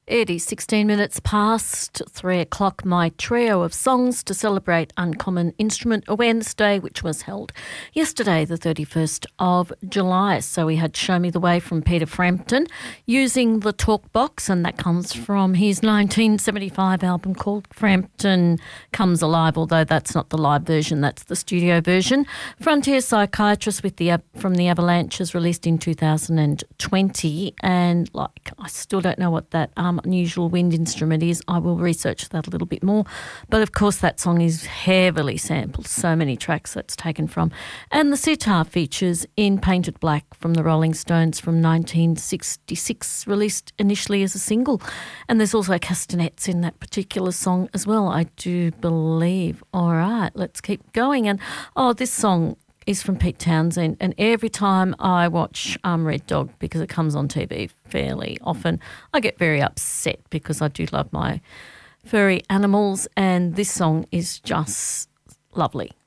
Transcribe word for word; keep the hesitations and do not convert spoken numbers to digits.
It is sixteen minutes past three o'clock. My trio of songs to celebrate Uncommon Instrument Awareness Day, which was held yesterday, the thirty-first of July. So we had Show Me the Way from Peter Frampton using the talk box, and that comes from his nineteen seventy-five album called Frampton Comes Alive, although that's not the live version, that's the studio version. Frontier Psychiatrist with the from the Avalanches, released in two thousand twenty, and like I still don't know what that um unusual wind instrument is. I will research that a little bit more. But of course that song is heavily sampled, so many tracks that's taken from. And the sitar features in Painted Black from the Rolling Stones from nineteen sixty-six, released initially as a single. And there's also castanets in that particular song as well, I do believe. All right, let's keep going. And oh, this song is from Pete Townsend, and every time I watch um, Red Dog, because it comes on T V fairly often, I get very upset because I do love my furry animals, and this song is just lovely.